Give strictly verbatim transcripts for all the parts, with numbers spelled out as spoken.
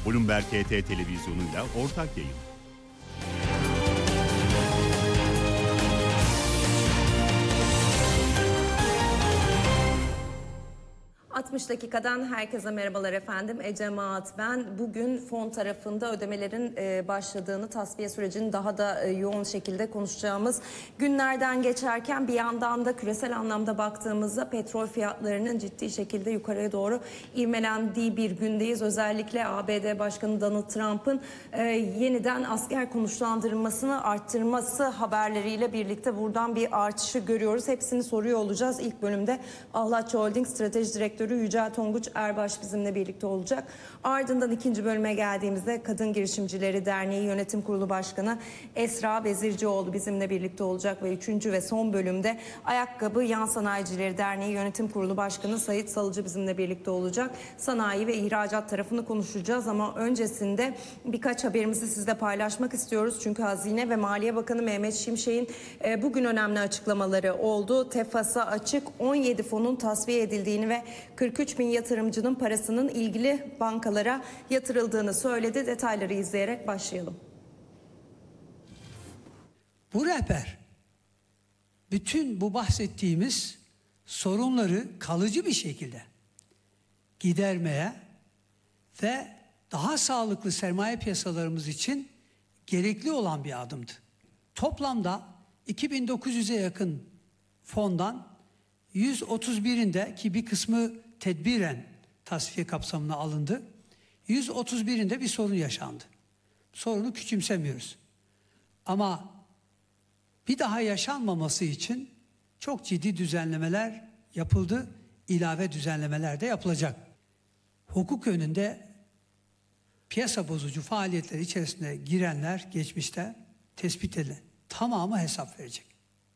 Bloomberg H T televizyonuyla ortak yayın. altmış dakikadan herkese merhabalar efendim. Ece Maat ben. Bugün fon tarafında ödemelerin başladığını, tasfiye sürecinin daha da yoğun şekilde konuşacağımız günlerden geçerken bir yandan da küresel anlamda baktığımızda petrol fiyatlarının ciddi şekilde yukarıya doğru ivmelendiği bir gündeyiz. Özellikle A B D Başkanı Donald Trump'ın yeniden asker konuşlandırılmasını arttırması haberleriyle birlikte buradan bir artışı görüyoruz. Hepsini soruyor olacağız. İlk bölümde Ahlatçı Holding Strateji Direktörü Yücel Tonguç Erbaş bizimle birlikte olacak. Ardından ikinci bölüme geldiğimizde Kadın Girişimcileri Derneği Yönetim Kurulu Başkanı Esra Vezircioğlu bizimle birlikte olacak ve üçüncü ve son bölümde Ayakkabı Yan Sanayicileri Derneği Yönetim Kurulu Başkanı Sait Salıcı bizimle birlikte olacak. Sanayi ve ihracat tarafını konuşacağız ama öncesinde birkaç haberimizi sizle paylaşmak istiyoruz. Çünkü Hazine ve Maliye Bakanı Mehmet Şimşek'in e, bugün önemli açıklamaları oldu. TEFAS'a açık on yedi fonun tasfiye edildiğini ve kırk üç bin yatırımcının parasının ilgili bankalara yatırıldığını söyledi. Detayları izleyerek başlayalım. Bu rehber bütün bu bahsettiğimiz sorunları kalıcı bir şekilde gidermeye ve daha sağlıklı sermaye piyasalarımız için gerekli olan bir adımdı. Toplamda iki bin dokuz yüze yakın fondan yüz otuz birinde, ki bir kısmı tedbiren tasfiye kapsamına alındı, yüz otuz birinde bir sorun yaşandı. Sorunu küçümsemiyoruz. Ama bir daha yaşanmaması için çok ciddi düzenlemeler yapıldı, ilave düzenlemeler de yapılacak. Hukuk önünde piyasa bozucu faaliyetler içerisine girenler geçmişte tespit edilen tamamı hesap verecek.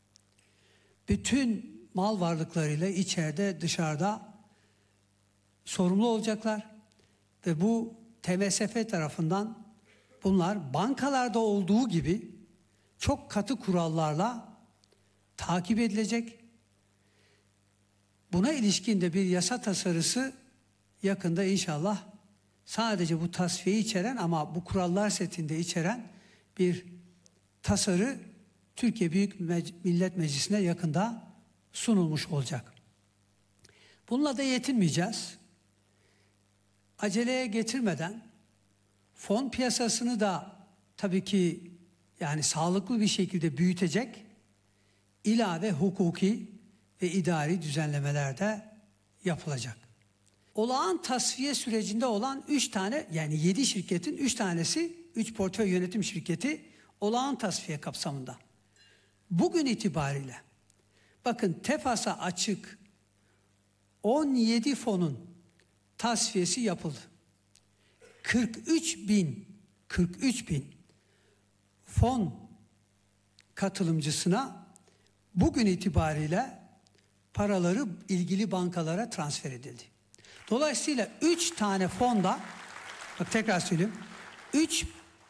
Bütün mal varlıklarıyla içeride dışarıda sorumlu olacaklar ve bu T M S F tarafından bunlar bankalarda olduğu gibi çok katı kurallarla takip edilecek. Buna ilişkin de bir yasa tasarısı yakında inşallah sadece bu tasfiyeyi içeren ama bu kurallar setinde içeren bir tasarı Türkiye Büyük Millet Meclisi'ne yakında sunulmuş olacak. Bununla da yetinmeyeceğiz. Aceleye getirmeden fon piyasasını da tabii ki yani sağlıklı bir şekilde büyütecek ilave hukuki ve idari düzenlemeler de yapılacak. Olağan tasfiye sürecinde olan üç tane yani yedi şirketin üç tanesi, üç portföy yönetim şirketi olağan tasfiye kapsamında. Bugün itibariyle bakın TEFAS'a açık on yedi fonun tasfiyesi yapıldı. kırk üç bin kırk üç bin fon katılımcısına bugün itibariyle paraları ilgili bankalara transfer edildi. Dolayısıyla üç tane fonda, bak tekrar söyleyeyim, üç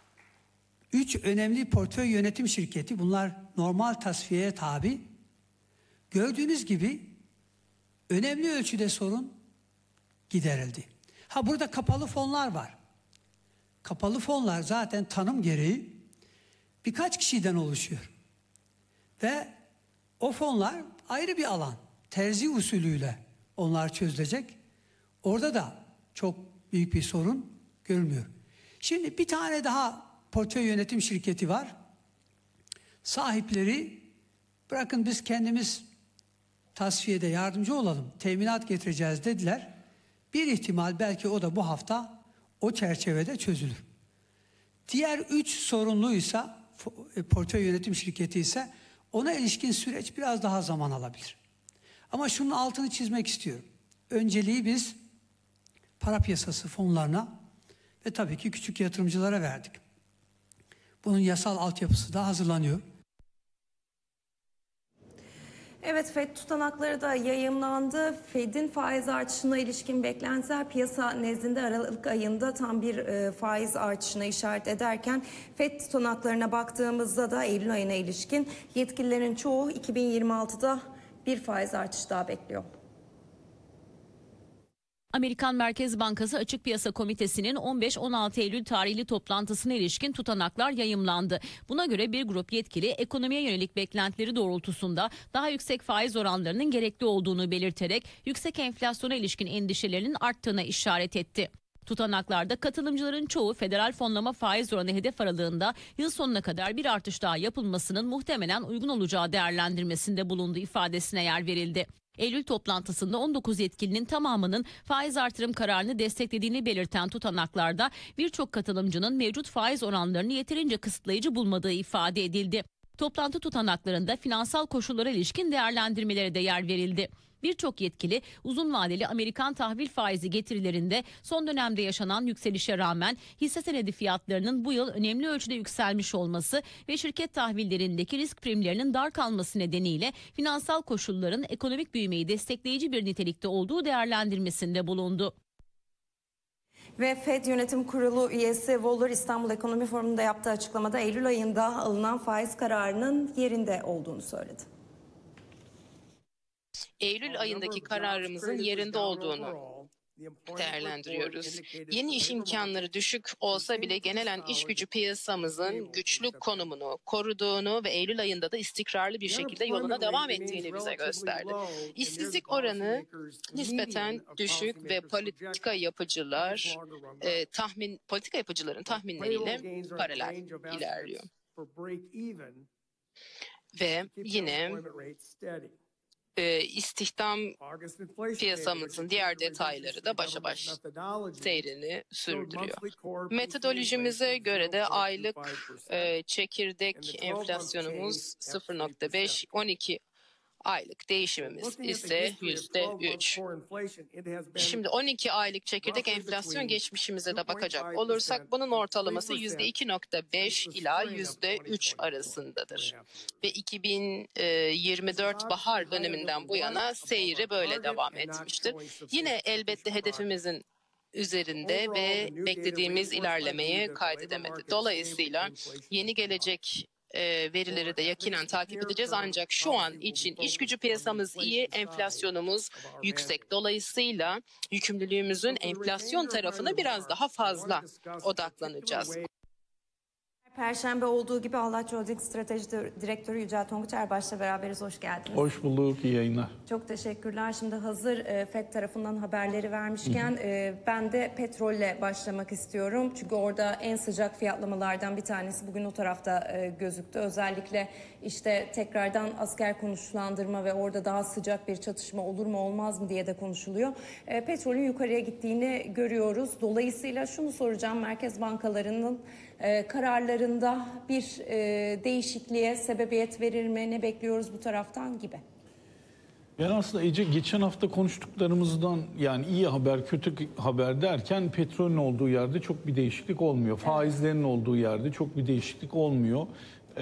üç önemli portföy yönetim şirketi, bunlar normal tasfiyeye tabi. Gördüğünüz gibi önemli ölçüde sorun giderildi. Ha burada kapalı fonlar var. Kapalı fonlar zaten tanım gereği birkaç kişiden oluşuyor. Ve o fonlar ayrı bir alan. Terzi usulüyle onlar çözülecek. Orada da çok büyük bir sorun görülmüyor. Şimdi bir tane daha portföy yönetim şirketi var. Sahipleri bırakın biz kendimiz tasfiyede yardımcı olalım, teminat getireceğiz dediler. Bir ihtimal belki o da bu hafta o çerçevede çözülür. Diğer üç sorunluysa, portföy yönetim şirketi ise ona ilişkin süreç biraz daha zaman alabilir. Ama şunun altını çizmek istiyorum. Önceliği biz para piyasası fonlarına ve tabii ki küçük yatırımcılara verdik. Bunun yasal altyapısı da hazırlanıyor. Evet, F E D tutanakları da yayımlandı. F E D'in faiz artışına ilişkin beklentiler piyasa nezdinde Aralık ayında tam bir e, faiz artışına işaret ederken F E D tutanaklarına baktığımızda da Eylül ayına ilişkin yetkililerin çoğu iki bin yirmi altıda bir faiz artışı daha bekliyor. Amerikan Merkez Bankası Açık Piyasa Komitesi'nin on beş on altı Eylül tarihli toplantısına ilişkin tutanaklar yayımlandı. Buna göre bir grup yetkili ekonomiye yönelik beklentileri doğrultusunda daha yüksek faiz oranlarının gerekli olduğunu belirterek yüksek enflasyona ilişkin endişelerinin arttığına işaret etti. Tutanaklarda katılımcıların çoğu federal fonlama faiz oranı hedef aralığında yıl sonuna kadar bir artış daha yapılmasının muhtemelen uygun olacağı değerlendirmesinde bulunduğu ifadesine yer verildi. Eylül toplantısında on dokuz yetkilinin tamamının faiz artırım kararını desteklediğini belirten tutanaklarda birçok katılımcının mevcut faiz oranlarını yeterince kısıtlayıcı bulmadığı ifade edildi. Toplantı tutanaklarında finansal koşullara ilişkin değerlendirmelere de yer verildi. Birçok yetkili uzun vadeli Amerikan tahvil faizi getirilerinde son dönemde yaşanan yükselişe rağmen hisse senedi fiyatlarının bu yıl önemli ölçüde yükselmiş olması ve şirket tahvillerindeki risk primlerinin dar kalması nedeniyle finansal koşulların ekonomik büyümeyi destekleyici bir nitelikte olduğu değerlendirmesinde bulundu. Ve Fed Yönetim Kurulu üyesi Waller İstanbul Ekonomi Forumu'nda yaptığı açıklamada Eylül ayında alınan faiz kararının yerinde olduğunu söyledi. Eylül ayındaki kararımızın yerinde olduğunu değerlendiriyoruz. Yeni iş imkanları düşük olsa bile genelen iş gücü piyasamızın güçlü konumunu koruduğunu ve Eylül ayında da istikrarlı bir şekilde yoluna devam ettiğini bize gösterdi. İşsizlik oranı nispeten düşük ve politika yapıcılar e, tahmin politika yapıcıların tahminleriyle paralel ilerliyor. Ve yine E, istihdam piyasamızın diğer detayları da başa baş seyrini sürdürüyor. Metodolojimize göre de aylık e, çekirdek enflasyonumuz sıfır nokta beş, on iki aylık değişimimiz ise yüzde üç. Şimdi on iki aylık çekirdek enflasyon geçmişimize de bakacak olursak bunun ortalaması yüzde iki nokta beş ila yüzde üç arasındadır. Ve iki bin yirmi dört bahar döneminden bu yana seyri böyle devam etmiştir. Yine elbette hedefimizin üzerinde ve beklediğimiz ilerlemeyi kaydedemedi. Dolayısıyla yeni gelecek E, verileri de yakinen takip edeceğiz ancak şu an için iş gücü piyasamız iyi, enflasyonumuz yüksek. Dolayısıyla yükümlülüğümüzün enflasyon tarafına biraz daha fazla odaklanacağız. Perşembe olduğu gibi Allaç Holding Strateji Direktörü Yücel Tonguç Erbaş'la beraberiz. Hoş geldiniz. Hoş bulduk, iyi yayınlar. Çok teşekkürler. Şimdi hazır e, Fed tarafından haberleri vermişken e, ben de petrolle başlamak istiyorum. Çünkü orada en sıcak fiyatlamalardan bir tanesi bugün o tarafta e, gözüktü. Özellikle işte tekrardan asker konuşlandırma ve orada daha sıcak bir çatışma olur mu olmaz mı diye de konuşuluyor. E, petrolün yukarıya gittiğini görüyoruz. Dolayısıyla şunu soracağım, merkez bankalarının e, kararlarında bir e, değişikliğe sebebiyet verir mi? Ne bekliyoruz bu taraftan gibi? Yani aslında Ece, geçen hafta konuştuklarımızdan yani iyi haber kötü haber derken petrolün olduğu yerde çok bir değişiklik olmuyor. Faizlerin olduğu yerde çok bir değişiklik olmuyor. Ee,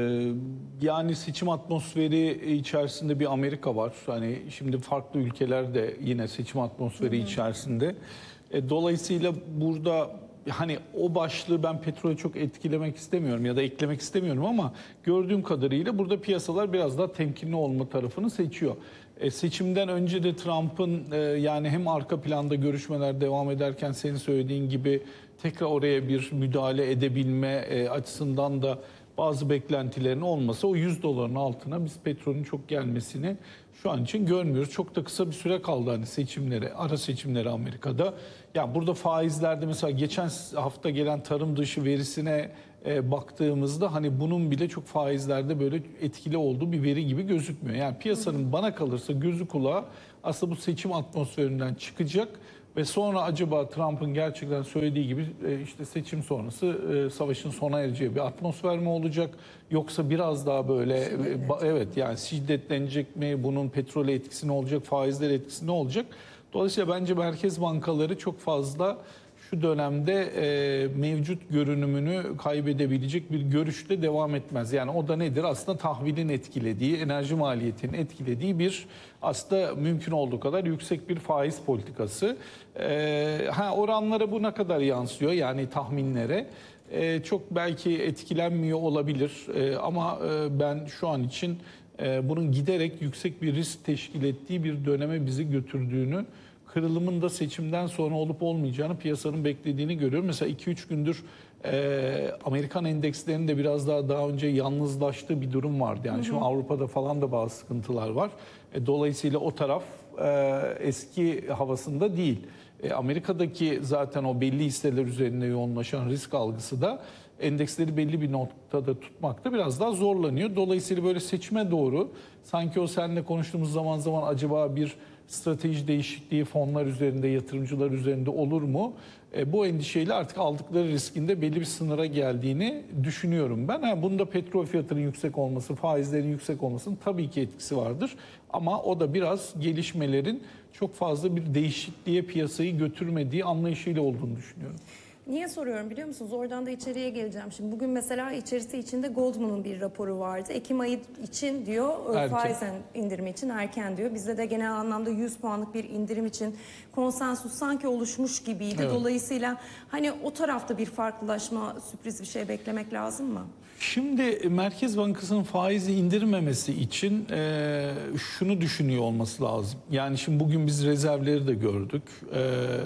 yani seçim atmosferi içerisinde bir Amerika var. Hani şimdi farklı ülkeler de yine seçim atmosferi hı hı. içerisinde. E, dolayısıyla burada hani o başlığı ben petrolü çok etkilemek istemiyorum ya da eklemek istemiyorum ama gördüğüm kadarıyla burada piyasalar biraz daha temkinli olma tarafını seçiyor. E, seçimden önce de Trump'ın e, yani hem arka planda görüşmeler devam ederken senin söylediğin gibi tekrar oraya bir müdahale edebilme e, açısından da bazı beklentilerin olmasa o yüz doların altına biz petrolün çok gelmesini şu an için görmüyoruz. Çok da kısa bir süre kaldı hani seçimlere, ara seçimleri Amerika'da. Yani burada faizlerde mesela geçen hafta gelen tarım dışı verisine e, baktığımızda hani bunun bile çok faizlerde böyle etkili olduğu bir veri gibi gözükmüyor. Yani piyasanın bana kalırsa gözü kulağı aslında bu seçim atmosferinden çıkacak. Ve sonra acaba Trump'ın gerçekten söylediği gibi işte seçim sonrası savaşın sona ereceği bir atmosfer mi olacak? Yoksa biraz daha böyle evet yani şiddetlenecek mi? Bunun petrole etkisi ne olacak? Faizler etkisi ne olacak? Dolayısıyla bence merkez bankaları çok fazla şu dönemde e, mevcut görünümünü kaybedebilecek bir görüşte devam etmez. Yani o da nedir? Aslında tahvilin etkilediği, enerji maliyetinin etkilediği bir aslında mümkün olduğu kadar yüksek bir faiz politikası. E, ha oranlara bu ne kadar yansıyor? Yani tahminlere e, çok belki etkilenmiyor olabilir. E, ama e, ben şu an için e, bunun giderek yüksek bir risk teşkil ettiği bir döneme bizi götürdüğünü kırılımın da seçimden sonra olup olmayacağını piyasanın beklediğini görüyorum. Mesela iki üç gündür e, Amerikan endekslerinin de biraz daha daha önce yalnızlaştığı bir durum vardı. Yani hı hı. Şimdi Avrupa'da falan da bazı sıkıntılar var. E, dolayısıyla o taraf e, eski havasında değil. E, Amerika'daki zaten o belli hisseler üzerinde yoğunlaşan risk algısı da endeksleri belli bir noktada tutmakta biraz daha zorlanıyor. Dolayısıyla böyle seçime doğru sanki o seninle konuştuğumuz zaman zaman acaba bir strateji değişikliği fonlar üzerinde, yatırımcılar üzerinde olur mu? E, bu endişeyle artık aldıkları riskinde belli bir sınıra geldiğini düşünüyorum ben. Ha, bunda petrol fiyatının yüksek olması, faizlerin yüksek olmasının tabii ki etkisi vardır. Ama o da biraz gelişmelerin çok fazla bir değişikliğe piyasayı götürmediği anlayışıyla olduğunu düşünüyorum. Niye soruyorum biliyor musunuz? Oradan da içeriye geleceğim. Şimdi bugün mesela içerisi içinde Goldman'ın bir raporu vardı. Ekim ayı için diyor, erken. Faiz indirimi için erken diyor. Bizde de genel anlamda yüz puanlık bir indirim için konsensus sanki oluşmuş gibiydi. Evet. Dolayısıyla hani o tarafta bir farklılaşma, sürpriz bir şey beklemek lazım mı? Şimdi Merkez Bankası'nın faizi indirmemesi için e, şunu düşünüyor olması lazım. Yani şimdi bugün biz rezervleri de gördük. E,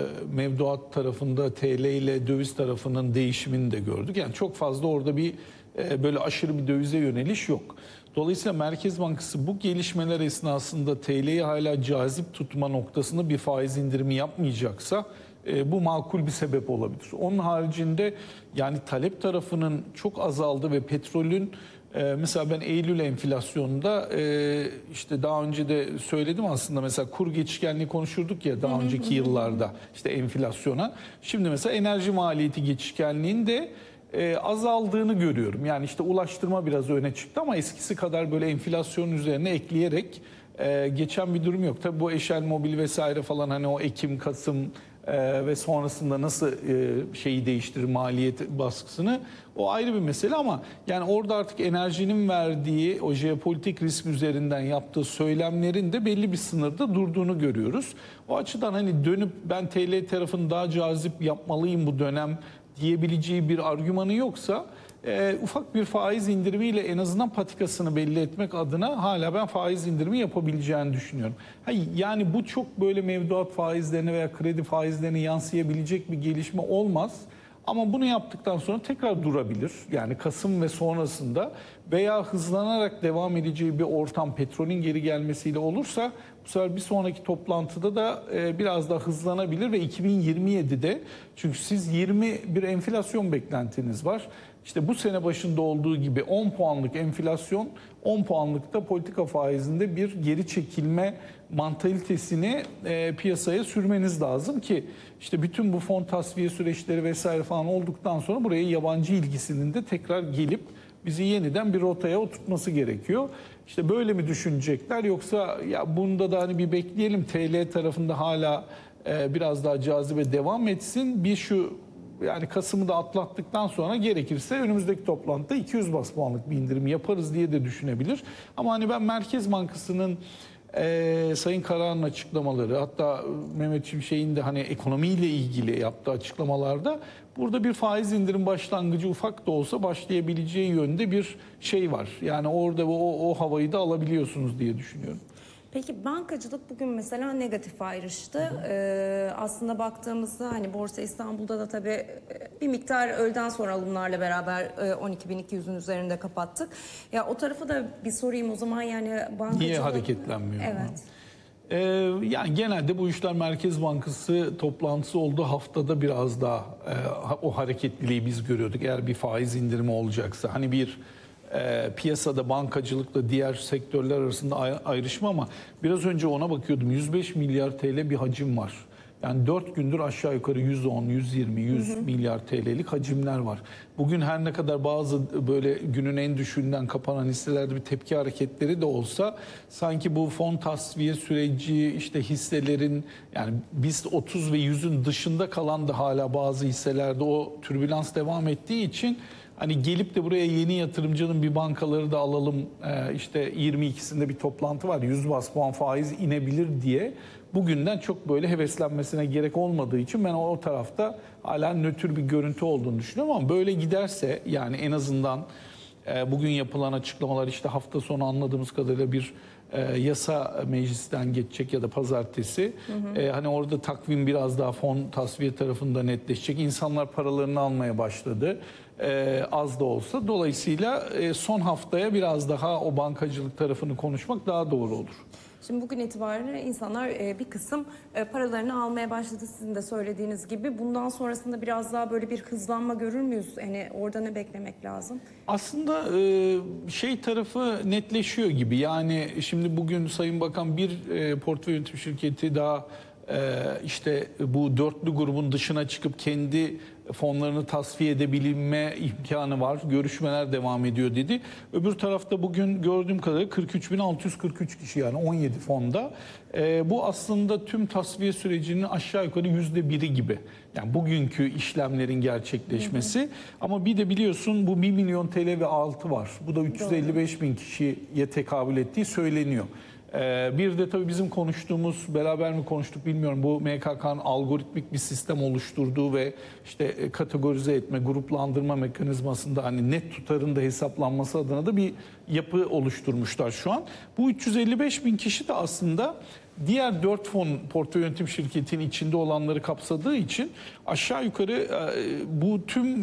mevduat tarafında T L ile döviz tarafının değişimini de gördük. Yani çok fazla orada bir e, böyle aşırı bir dövize yöneliş yok. Dolayısıyla Merkez Bankası bu gelişmeler esnasında T L'yi hala cazip tutma noktasında bir faiz indirimi yapmayacaksa E, bu makul bir sebep olabilir. Onun haricinde yani talep tarafının çok azaldı ve petrolün e, mesela ben Eylül enflasyonunda e, işte daha önce de söyledim aslında mesela kur geçişkenliği konuşurduk ya daha önceki yıllarda işte enflasyona. Şimdi mesela enerji maliyeti geçişkenliğinin de e, azaldığını görüyorum. Yani işte ulaştırma biraz öne çıktı ama eskisi kadar böyle enflasyon üzerine ekleyerek e, geçen bir durum yok. Tabii bu Eşel Mobil vesaire falan hani o Ekim, Kasım Ee, ve sonrasında nasıl e, şeyi değiştirir maliyet baskısını o ayrı bir mesele ama yani orada artık enerjinin verdiği o jeopolitik risk üzerinden yaptığı söylemlerin de belli bir sınırda durduğunu görüyoruz. O açıdan hani dönüp ben T L tarafını daha cazip yapmalıyım bu dönem diyebileceği bir argümanı yoksa e, ufak bir faiz indirimiyle en azından patikasını belli etmek adına hala ben faiz indirimi yapabileceğini düşünüyorum. Yani bu çok böyle mevduat faizlerine veya kredi faizlerine yansıyabilecek bir gelişme olmaz. Ama bunu yaptıktan sonra tekrar durabilir. Yani Kasım ve sonrasında veya hızlanarak devam edeceği bir ortam petrolün geri gelmesiyle olursa bu sefer bir sonraki toplantıda da biraz daha hızlanabilir ve iki bin yirmi yedide çünkü siz yirmi bir enflasyon beklentiniz var. İşte bu sene başında olduğu gibi on puanlık enflasyon, on puanlıkta politika faizinde bir geri çekilme mantalitesini e, piyasaya sürmeniz lazım ki işte bütün bu fon tasfiye süreçleri vesaire falan olduktan sonra buraya yabancı ilgisinin de tekrar gelip bizi yeniden bir rotaya oturtması gerekiyor. İşte böyle mi düşünecekler yoksa ya bunda da hani bir bekleyelim T L tarafında hala e, biraz daha cazibe devam etsin bir şu yani Kasım'ı da atlattıktan sonra gerekirse önümüzdeki toplantıda iki yüz bas puanlık bir indirim yaparız diye de düşünebilir. Ama hani ben Merkez Bankası'nın e, Sayın Karahan'ın açıklamaları hatta Mehmet Şimşek'in de hani ekonomiyle ilgili yaptığı açıklamalarda burada bir faiz indirim başlangıcı ufak da olsa başlayabileceği yönde bir şey var. Yani orada o, o havayı da alabiliyorsunuz diye düşünüyorum. Peki bankacılık bugün mesela negatif ayrıştı. Ee, aslında baktığımızda hani Borsa İstanbul'da da tabii bir miktar öğleden sonra alımlarla beraber on iki bin iki yüzün üzerinde kapattık. Ya o tarafı da bir sorayım o zaman yani bankacılık... Niye hareketlenmiyor? Evet. Ee, yani genelde bu işler Merkez Bankası toplantısı olduğu haftada biraz daha e, o hareketliliği biz görüyorduk. Eğer bir faiz indirimi olacaksa hani bir E, piyasada bankacılıkla diğer sektörler arasında ayrışma ama biraz önce ona bakıyordum yüz beş milyar T L bir hacim var. Yani dört gündür aşağı yukarı yüz on, yüz yirmi, yüz hı hı. milyar T L'lik hacimler var. Bugün her ne kadar bazı böyle günün en düşüğünden kapanan hisselerde bir tepki hareketleri de olsa sanki bu fon tasfiye süreci işte hisselerin yani BIST otuz ve yüzün dışında kalan da hala bazı hisselerde o türbülans devam ettiği için hani gelip de buraya yeni yatırımcının bir bankaları da alalım işte yirmi ikisinde bir toplantı var yüz bas puan faiz inebilir diye bugünden çok böyle heveslenmesine gerek olmadığı için ben o tarafta hala nötr bir görüntü olduğunu düşünüyorum ama böyle giderse yani en azından bugün yapılan açıklamalar işte hafta sonu anladığımız kadarıyla bir e, yasa meclisten geçecek ya da pazartesi. Hı hı. E, hani orada takvim biraz daha fon tasfiye tarafında netleşecek. İnsanlar paralarını almaya başladı. E, az da olsa. Dolayısıyla e, son haftaya biraz daha o bankacılık tarafını konuşmak daha doğru olur. Şimdi bugün itibariyle insanlar bir kısım paralarını almaya başladı, sizin de söylediğiniz gibi. Bundan sonrasında biraz daha böyle bir hızlanma görür müyüz? Hani orada ne beklemek lazım? Aslında şey tarafı netleşiyor gibi. Yani şimdi bugün Sayın Bakan bir portföy yönetim şirketi daha işte bu dörtlü grubun dışına çıkıp kendi fonlarını tasfiye edebilme imkanı var. Görüşmeler devam ediyor dedi. Öbür tarafta bugün gördüğüm kadarıyla kırk üç bin altı yüz kırk üç kişi, yani on yedi fonda. Ee, bu aslında tüm tasfiye sürecinin aşağı yukarı yüzde biri gibi. Yani bugünkü işlemlerin gerçekleşmesi. Hı hı. Ama bir de biliyorsun bu bir milyon T L ve altı var. Bu da üç yüz elli beş bin kişiye tekabül ettiği söyleniyor. Bir de tabii bizim konuştuğumuz, beraber mi konuştuk bilmiyorum, bu M K K'nın algoritmik bir sistem oluşturduğu ve işte kategorize etme, gruplandırma mekanizmasında hani net tutarın da hesaplanması adına da bir yapı oluşturmuşlar şu an. Bu üç yüz elli beş bin kişi de aslında diğer dört fon portföy yönetim şirketinin içinde olanları kapsadığı için aşağı yukarı bu tüm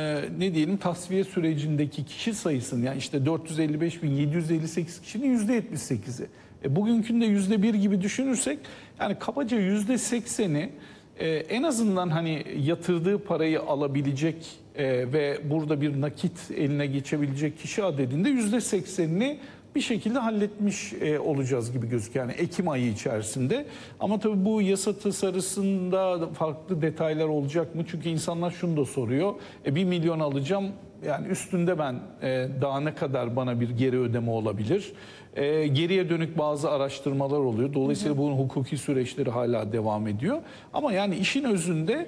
ne diyelim tasfiye sürecindeki kişi sayısının, yani işte dört yüz elli beş bin yedi yüz elli sekiz kişinin yüzde yetmiş sekizi. E bugünkünde yüzde bir gibi düşünürsek, yani kabaca yüzde sekseni e, en azından hani yatırdığı parayı alabilecek e, ve burada bir nakit eline geçebilecek kişi adedinde yüzde seksenini bir şekilde halletmiş e, olacağız gibi gözüküyor. Yani Ekim ayı içerisinde. Ama tabii bu yasa tasarısında farklı detaylar olacak mı? Çünkü insanlar şunu da soruyor. E, bir milyon alacağım. Yani üstünde ben e, daha ne kadar bana bir geri ödeme olabilir? E, geriye dönük bazı araştırmalar oluyor. Dolayısıyla bunun hukuki süreçleri hala devam ediyor. Ama yani işin özünde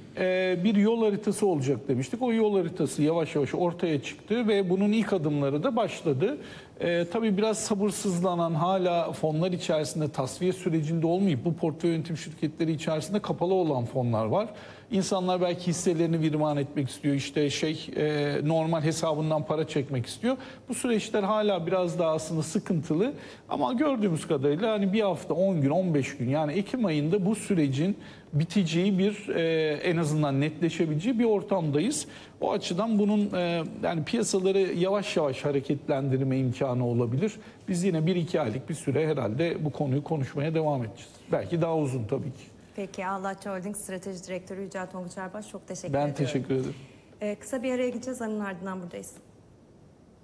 e, bir yol haritası olacak demiştik. O yol haritası yavaş yavaş ortaya çıktı ve bunun ilk adımları da başladı. E, tabii biraz sabırsızlanan, hala fonlar içerisinde tasfiye sürecinde olmayıp bu portföy yönetim şirketleri içerisinde kapalı olan fonlar var. İnsanlar belki hisselerini virman etmek istiyor, işte şey e, normal hesabından para çekmek istiyor. Bu süreçler hala biraz daha aslında sıkıntılı ama gördüğümüz kadarıyla hani bir hafta, on gün, on beş gün, yani Ekim ayında bu sürecin biteceği bir e, en azından netleşebileceği bir ortamdayız. O açıdan bunun e, yani piyasaları yavaş yavaş hareketlendirme imkanı olabilir. Biz yine bir iki aylık bir süre herhalde bu konuyu konuşmaya devam edeceğiz. Belki daha uzun tabii ki. Peki, Allahçı Holding Strateji Direktörü Yücel Tonguç Erbaş, çok teşekkür ben ediyorum. Ben teşekkür ederim. Ee, kısa bir araya gideceğiz, onun ardından buradayız.